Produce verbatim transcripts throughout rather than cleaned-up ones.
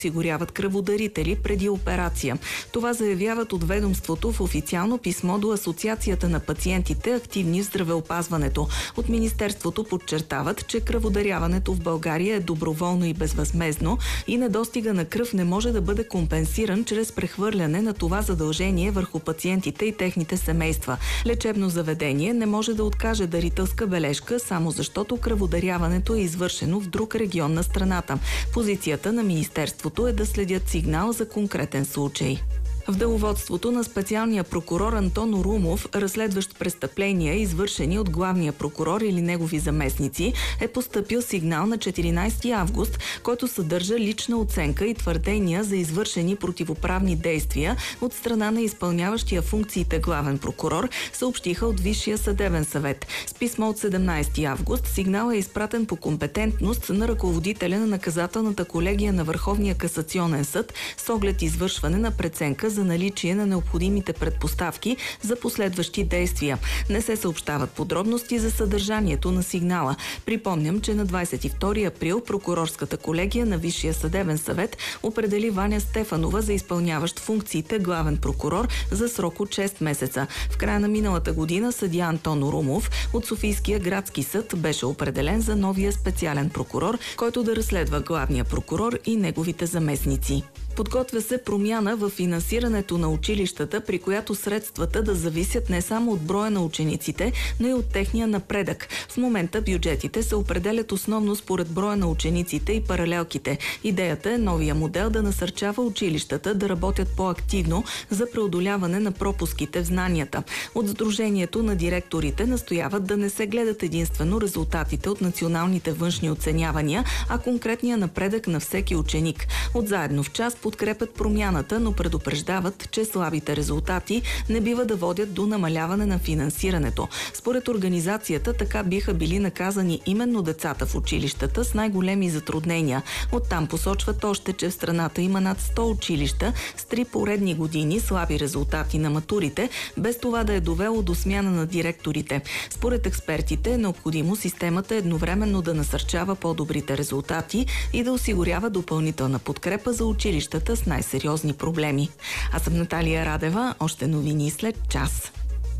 осигуряват кръводарители преди операция. Това заявяват от ведомството в официално писмо до Асоциацията на пациентите, активни в здравеопазването. От Министерството подчертават, че кръводаряването в България е доброволно и безвъзмездно и недостига на кръв не може да бъде компенсиран чрез прехвърляне на това задължение върху пациентите и техните семейства. Лечебно заведение не може да откаже дарителска бележка, само защото кръводаряването е извършено в друг регион на страната. Позицията на Министерството е да следят сигнал за конкретен случай. В деловодството на специалния прокурор Антон Урумов, разследващ престъпления, извършени от главния прокурор или негови заместници, е постъпил сигнал на четиринайсети август, който съдържа лична оценка и твърдения за извършени противоправни действия от страна на изпълняващия функциите главен прокурор, съобщиха от Висшия съдебен съвет. С писмо от седемнайсети август сигнал е изпратен по компетентност на ръководителя на наказателната колегия на Върховния касационен съд с оглед извършване на преценка за наличие на необходимите предпоставки за последващи действия. Не се съобщават подробности за съдържанието на сигнала. Припомням, че на двайсет и втори април прокурорската колегия на Висшия съдебен съвет определи Ваня Стефанова за изпълняващ функциите главен прокурор за срок от шест месеца. В края на миналата година съдия Антон Урумов от Софийския градски съд беше определен за новия специален прокурор, който да разследва главния прокурор и неговите заместници. Подготвя се промяна в финансирането на училищата, при която средствата да зависят не само от броя на учениците, но и от техния напредък. В момента бюджетите се определят основно според броя на учениците и паралелките. Идеята е новия модел да насърчава училищата да работят по-активно за преодоляване на пропуските в знанията. От Сдружението на директорите настояват да не се гледат единствено резултатите от националните външни оценявания, а конкретния напредък на всеки ученик. От Заедно в час подкрепят промяната, но предупреждават, че слабите резултати не бива да водят до намаляване на финансирането. Според организацията, така биха били наказани именно децата в училищата с най-големи затруднения. Оттам посочват още, че в страната има над сто училища с три поредни години слаби резултати на матурите, без това да е довело до смяна на директорите. Според експертите е необходимо системата едновременно да насърчава по-добрите резултати и да осигурява допълнителна подкрепа за училищата с най-сериозни проблеми. Аз съм Наталия Радева. Още новини след час.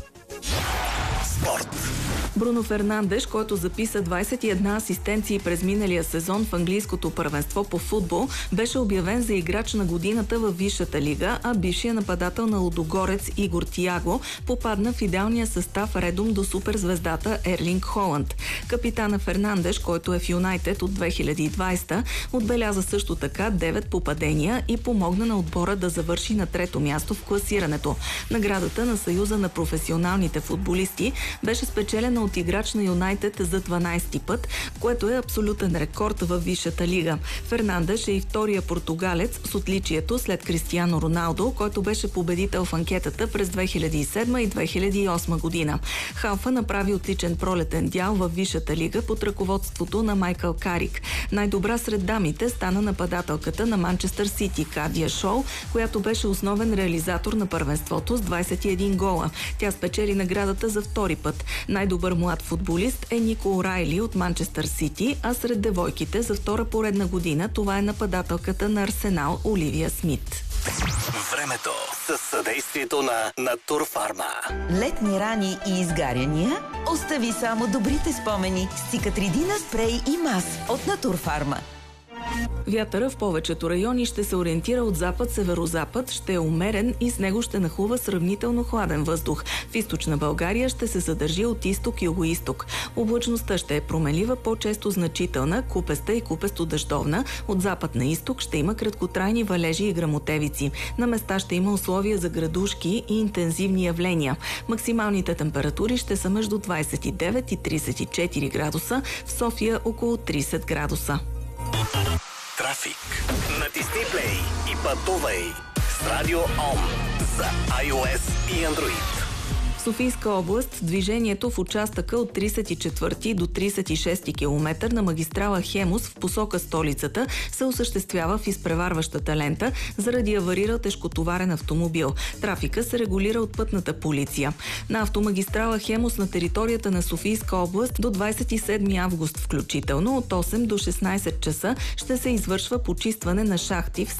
Спорт. Бруно Фернандеш, който записа двайсет и една асистенции през миналия сезон в английското първенство по футбол, беше обявен за играч на годината във Висшата лига, а бившия нападател на Лудогорец Игор Тиаго попадна в идеалния състав редом до суперзвездата Ерлинг Холанд. Капитана Фернандеш, който е в Юнайтед от две хиляди и двайсета, отбеляза също така девет попадения и помогна на отбора да завърши на трето място в класирането. Наградата на Съюза на професионалните футболисти беше спечелена от играч на Юнайтед за дванайсети път, което е абсолютен рекорд във Висшата лига. Фернандеш е и втория португалец с отличието след Кристиано Роналдо, който беше победител в анкетата през две хиляди и седма и две хиляди и осма година. Халфа направи отличен пролетен дял във Висшата лига под ръководството на Майкъл Карик. Най-добра сред дамите стана нападателката на Манчестър Сити Кадия Шоу, която беше основен реализатор на първенството с двайсет и един гола. Тя спечели наградата за втори път. Най-добър млад футболист е Нико Орайли от Манчестър Сити, а сред девойките за втора поредна година това е нападателката на Арсенал Оливия Смит. Времето със съдействието на Натурфарма. Летни рани и изгаряния? Остави само добрите спомени с Циcatrидина спрей и мас от Натурфарма. Вятъра в повечето райони ще се ориентира от запад-северозапад, ще е умерен и с него ще нахлува сравнително хладен въздух. В източна България ще се задържи от изток-югоизток. Облачността ще е променлива, по-често значителна, купеста и купесто-дъждовна. От запад на изток ще има краткотрайни валежи и гръмотевици. На места ще има условия за градушки и интензивни явления. Максималните температури ще са между двайсет и девет и трийсет и четири градуса, в София около трийсет градуса. Трафик. Натисни плей и пътувай с Радио Ом за iOS и Android. В Софийска област движението в участъка от трийсет и четвърти до трийсет и шести километър на магистрала Хемус в посока столицата се осъществява в изпреварващата лента заради аварирал тежкотоварен автомобил. Трафика се регулира от пътната полиция. На автомагистрала Хемус на територията на Софийска област до двайсет и седми август включително от осем до шестнайсет часа ще се извършва почистване на шахти в